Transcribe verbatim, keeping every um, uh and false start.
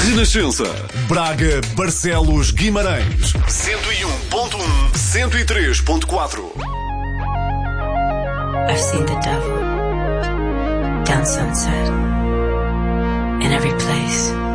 Renascença, Braga, Barcelos, Guimarães, cento e um ponto um, cento e três ponto quatro. I've seen the devil down sunset in every place.